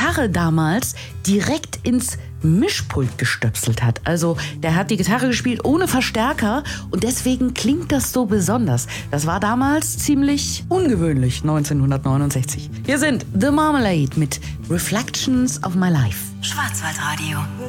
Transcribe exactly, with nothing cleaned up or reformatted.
Gitarre damals direkt ins Mischpult gestöpselt hat. Also der hat die Gitarre gespielt ohne Verstärker und deswegen klingt das so besonders. Das war damals ziemlich ungewöhnlich, neunzehnhundertneunundsechzig. Hier sind The Marmalade mit Reflections of My Life. Schwarzwaldradio.